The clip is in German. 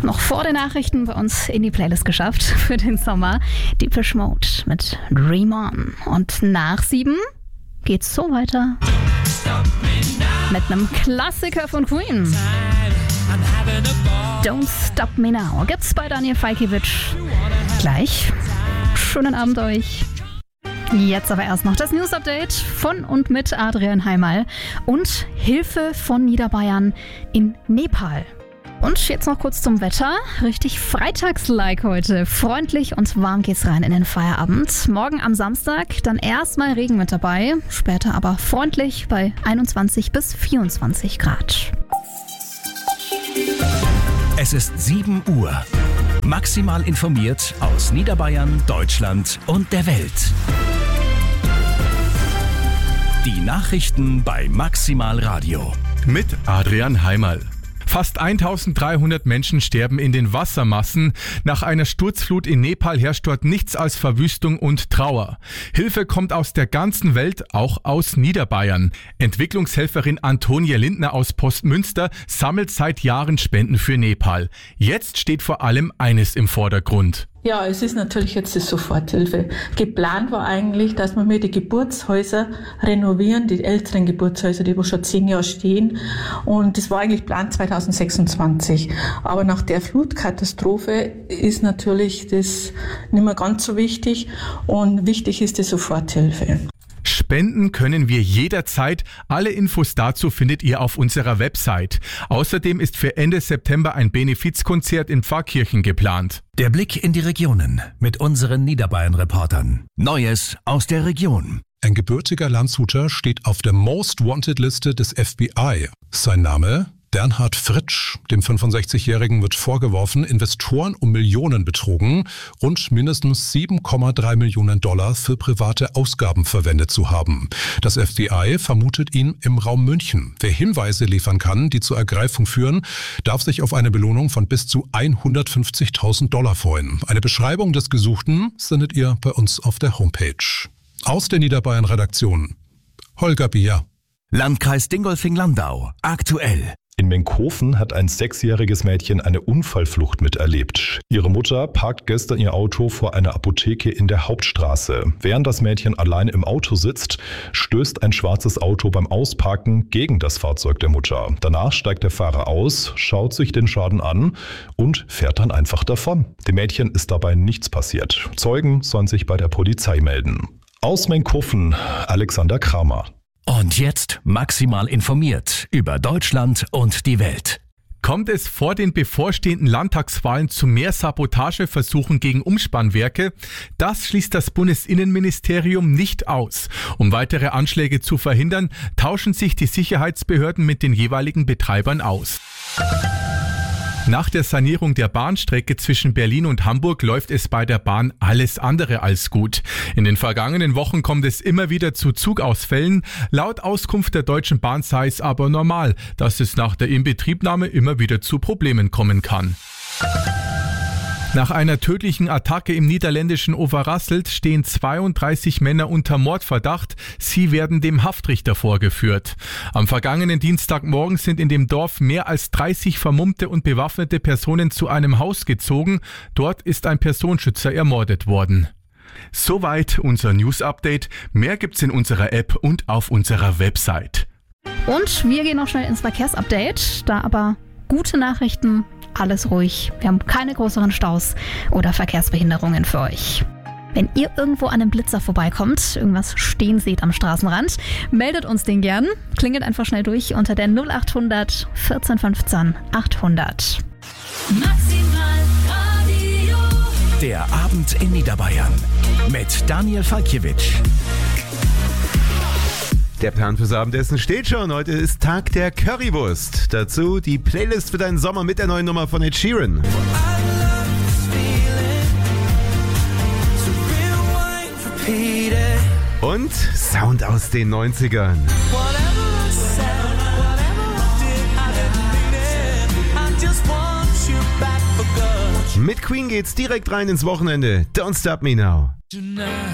noch vor den Nachrichten bei uns in die Playlist geschafft für den Sommer. Depeche Mode mit Dream On. Und nach 7 geht's so weiter mit einem Klassiker von Queen. Don't Stop Me Now gibt's bei Daniel Falkiewicz gleich. Schönen Abend euch. Jetzt aber erst noch das News-Update von und mit Adrian Heimal und Hilfe von Niederbayern in Nepal. Und jetzt noch kurz zum Wetter. Richtig Freitags-like heute. Freundlich und warm geht's rein in den Feierabend. Morgen am Samstag dann erstmal Regen mit dabei. Später aber freundlich bei 21 bis 24 Grad. Es ist 7 Uhr. Maximal informiert aus Niederbayern, Deutschland und der Welt. Die Nachrichten bei Maximal Radio. Mit Adrian Heimal. Fast 1300 Menschen sterben in den Wassermassen. Nach einer Sturzflut in Nepal herrscht dort nichts als Verwüstung und Trauer. Hilfe kommt aus der ganzen Welt, auch aus Niederbayern. Entwicklungshelferin Antonia Lindner aus Postmünster sammelt seit Jahren Spenden für Nepal. Jetzt steht vor allem eines im Vordergrund. Ja, es ist natürlich jetzt die Soforthilfe. Geplant war eigentlich, dass wir die Geburtshäuser renovieren, die älteren Geburtshäuser, die schon 10 Jahre stehen. Und das war eigentlich Plan 2026. Aber nach der Flutkatastrophe ist natürlich das nicht mehr ganz so wichtig. Und wichtig ist die Soforthilfe. Spenden können wir jederzeit. Alle Infos dazu findet ihr auf unserer Website. Außerdem ist für Ende September ein Benefizkonzert in Pfarrkirchen geplant. Der Blick in die Regionen mit unseren Niederbayern-Reportern. Neues aus der Region. Ein gebürtiger Landshuter steht auf der Most Wanted Liste des FBI. Sein Name? Bernhard Fritsch. Dem 65-Jährigen wird vorgeworfen, Investoren um Millionen betrogen und mindestens 7,3 Millionen Dollar für private Ausgaben verwendet zu haben. Das FBI vermutet ihn im Raum München. Wer Hinweise liefern kann, die zur Ergreifung führen, darf sich auf eine Belohnung von bis zu 150.000 Dollar freuen. Eine Beschreibung des Gesuchten findet ihr bei uns auf der Homepage. Aus der Niederbayern-Redaktion. Holger Bier. Landkreis Dingolfing-Landau. Aktuell. In Menkhofen hat ein 6-jähriges Mädchen eine Unfallflucht miterlebt. Ihre Mutter parkt gestern ihr Auto vor einer Apotheke in der Hauptstraße. Während das Mädchen allein im Auto sitzt, stößt ein schwarzes Auto beim Ausparken gegen das Fahrzeug der Mutter. Danach steigt der Fahrer aus, schaut sich den Schaden an und fährt dann einfach davon. Dem Mädchen ist dabei nichts passiert. Zeugen sollen sich bei der Polizei melden. Aus Menkhofen, Alexander Kramer. Und jetzt maximal informiert über Deutschland und die Welt. Kommt es vor den bevorstehenden Landtagswahlen zu mehr Sabotageversuchen gegen Umspannwerke? Das schließt das Bundesinnenministerium nicht aus. Um weitere Anschläge zu verhindern, tauschen sich die Sicherheitsbehörden mit den jeweiligen Betreibern aus. Nach der Sanierung der Bahnstrecke zwischen Berlin und Hamburg läuft es bei der Bahn alles andere als gut. In den vergangenen Wochen kommt es immer wieder zu Zugausfällen. Laut Auskunft der Deutschen Bahn sei es aber normal, dass es nach der Inbetriebnahme immer wieder zu Problemen kommen kann. Nach einer tödlichen Attacke im niederländischen Overasselt stehen 32 Männer unter Mordverdacht. Sie werden dem Haftrichter vorgeführt. Am vergangenen Dienstagmorgen sind in dem Dorf mehr als 30 vermummte und bewaffnete Personen zu einem Haus gezogen. Dort ist ein Personenschützer ermordet worden. Soweit unser News-Update. Mehr gibt's in unserer App und auf unserer Website. Und wir gehen noch schnell ins Verkehrsupdate. Da aber gute Nachrichten. Alles ruhig. Wir haben keine größeren Staus oder Verkehrsbehinderungen für euch. Wenn ihr irgendwo an einem Blitzer vorbeikommt, irgendwas stehen seht am Straßenrand, meldet uns den gern. Klingelt einfach schnell durch unter der 0800 14 15 800. Maximal Radio. Der Abend in Niederbayern mit Daniel Falkiewicz. Der Plan fürs Abendessen steht schon. Heute ist Tag der Currywurst. Dazu die Playlist für deinen Sommer mit der neuen Nummer von Ed Sheeran. Und Sound aus den 90ern. Mit Queen geht's direkt rein ins Wochenende. Don't Stop Me Now.